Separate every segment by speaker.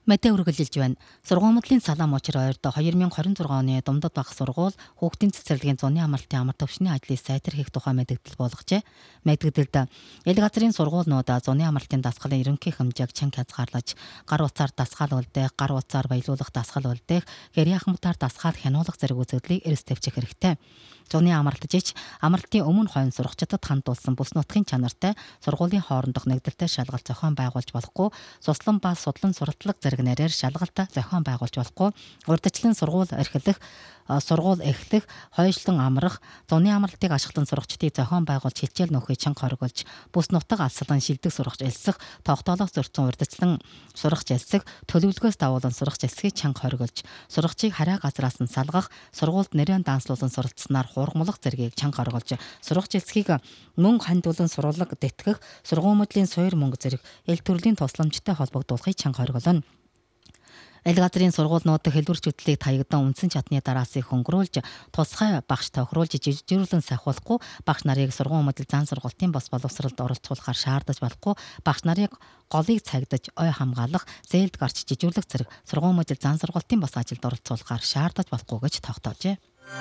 Speaker 1: Мэдээ үргэлжилж байна. Сургуулийн салаам учир ойрд 2026 оны Думдад багах сургууль хүүхдийн цэцэрлэгийн зуны амралтын амар төвшний ажлыг сайтар хийх тухай мэдээлэл болгожээ. Мэдээлэлд ил газрын сургуулиуд зуны амралтын дасгалын ерөнхий хэмжээг чанга хязгаарлаж, гар утсаар дасгал үлдээх, гар утсаар баялуулах дасгал үлдээх, гэр яхамтаар дасгал хянуулах зэрэг үзэгдлийг эрс тавьчих хэрэгтэй. Зуны амралтжиж амралтын өмнө хойно сурагчдад хандуулсан бүс нутгийн чанартай сургуулийн хоорондох нэгдэлтэй шалгалт зохион байгуулж болохгүй, суслан ба судлан суралтлаг зэрэг нэрээр шалгалт зохион байгуулж болохгүй, урьдчилан сургууль эхлэх, хойшлон амрах, зуны амралтыг ашиглан сурагчдыг зохион байгуулж хичээл нөхөй чанга хоригулж, бүс нутаг алслан шилдэг сурагч элсэх, тогтоолох зөрчсөн урьдчилан сурагч элсэх, төлөвлөгөөс дагуулan сурагч элсхийг чанга хоригулж, сурагчийг хараа газраас нь салгах, сургуульд нэрэн данслуулан суралцсанаар хуурмалах зэргийг чанга хоригулж, сурагч элсхийг мөнгө хандуулан сурлаг тэтгэх, сургуулиудын суур мөнгө зэрэг эл төрлийн тусламжтай холбогдуулахыг чанга хоригулна. Ил газрын сургуулиудад хэлбэрч хөтлөлийг таягдан үндсэн чадны дараасыг хөнгөрүүлж, тусгай багш тохируулж жижигжүүлэн сахиулахгүй, багш нарыг сургуулиуд зан сургалтын бос боловсролд оролцуулахаар шаардаж болохгүй, багш нарыг голыг цагдаж, ой хамгаалах, зээлд гарч жижиглэх зэрэг сургуулиуд зан сургалтын бос ажилд оролцуулахаар шаардаж болохгүй гэж тогтоожээ.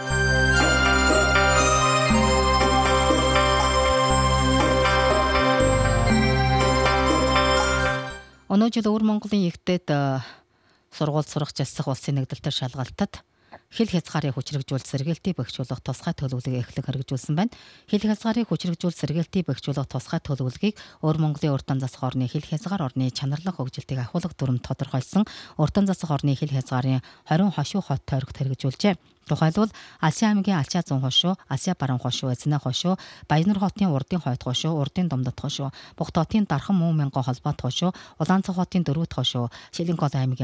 Speaker 1: Өнөө жил Өвөр Монголын Егтэйд сургууль сурагч элсэх улсын нэгдэлтэр шалгалтад хил хязгаарыг хүчрэгжүүлж сэргээлтийг бэхжүүлэх тусгай төлөвлөгөө эхлэн хэрэгжүүлсэн байна. Хил хязгаарыг хүчрэгжүүлж сэргээлтийг бэхжүүлэх тусгай төлөвлөгөөг Өвөр Монголын урьдчилан засах орны хил хязгаар орны чанарлах хөгжилтийг ахуулах дүрмд тодорхойлсон урьдчилан засах орны хил хязгаарын 20 хошуу хот тойрогт хэрэгжүүлжээ. Тухайлбал Аси аймгийн Ачаа 100 хошуу, Асиа Баруун хошуу, Эзнэ хошуу, Баяннар хотын Урдын хойд хошуу, Урдын Думдад хошуу, Бухтотын Дархан Муу мянган холбоот хошуу, Улаанцах хотын Дөрвөт хошуу, Шилэнг гол аймгийн